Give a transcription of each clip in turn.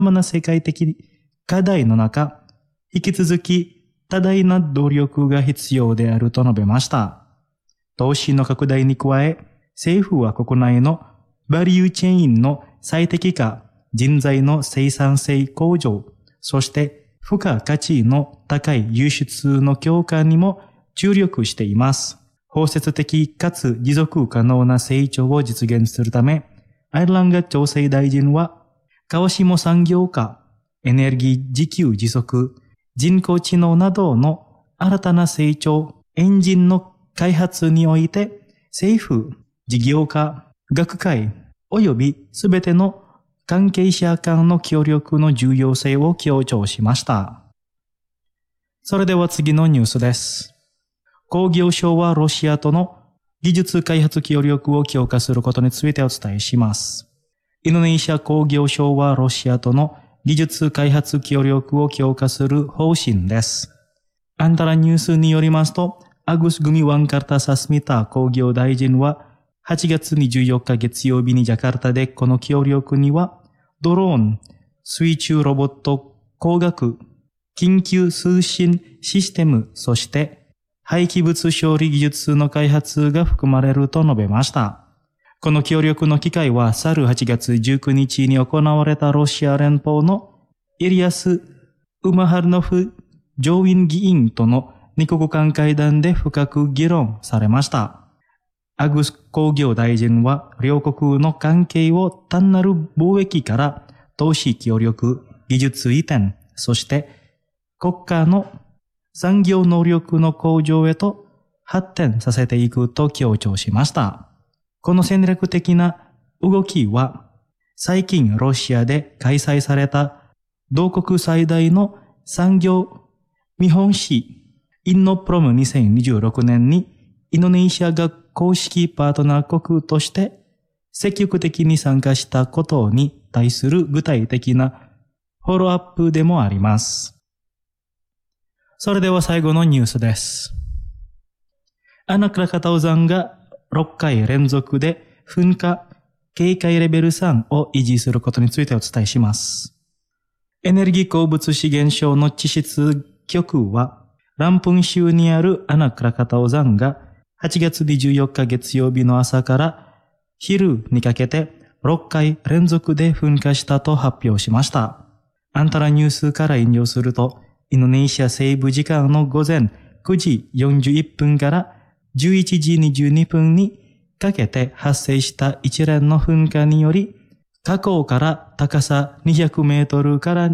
まな世界的課題の中、引き続き多大な努力が必要であると述べました。投資の拡大に加え、政府は国内のバリューチェーンの最適化、人材の生産性向上、そして付加価値の高い輸出の強化にも注力しています。包摂的かつ持続可能な成長を実現するため、アイルランド調整大臣は、川下産業化、エネルギー自給自足、人工知能などの新たな成長、エンジンの開発において、政府、事業家、学会、及びすべての関係者間の協力の重要性を強調しました。それでは次のニュースです。工業省はロシアとの技術開発協力を強化することについてお伝えします。インドネシア工業省はロシアとの技術開発協力を強化する方針です。アンタラニュースによりますと、アグス・グミワンカルタ・サスミタ工業大臣は8月24日月曜日にジャカルタでこの協力にはドローン、水中ロボット、工学、緊急通信システム、そして廃棄物処理技術の開発が含まれると述べました。この協力の機会は去る8月19日に行われたロシア連邦のイリアス・ウマハルノフ上院議員との二国間会談で深く議論されました。アグス工業大臣は両国の関係を単なる貿易から投資協力、技術移転、そして国家の産業能力の向上へと発展させていくと強調しました。この戦略的な動きは最近ロシアで開催された同国最大の産業見本市インノプロム2026年にインドネシアが公式パートナー国として積極的に参加したことに対する具体的なフォローアップでもあります。それでは最後のニュースです。アナクラカタオ山が6回連続で噴火警戒レベル3を維持することについてお伝えします。エネルギー鉱物資源省の地質局はランプン州にあるアナクラカタオ山が8月24日月曜日の朝から昼にかけて6回連続で噴火したと発表しました。アンタラニュースから引用すると、インドネシア西部時間の午前9時41分から11時22分にかけて発生した一連の噴火により、火口から高さ200メートルから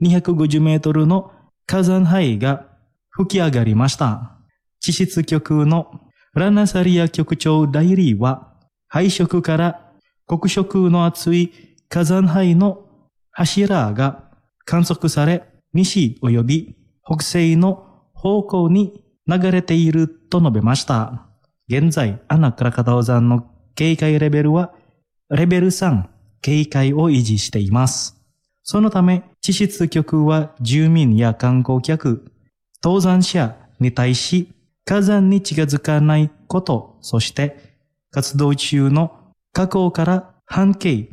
250メートルの火山灰が吹き上がりました。地質局のラナサリア局長代理は、灰色から黒色の厚い火山灰の柱が観測され、西及び北西の方向に流れていると述べました。現在、アナクラカタオ山の警戒レベルはレベル3警戒を維持しています。そのため、地質局は住民や観光客、登山者に対し火山に近づかないこと、そして活動中の火口から半径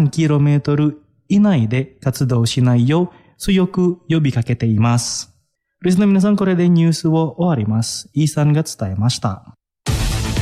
3km 以内で活動しないよう強く呼びかけています。リスナーの皆さん、これでニュースを終わります。イーサンが伝えました。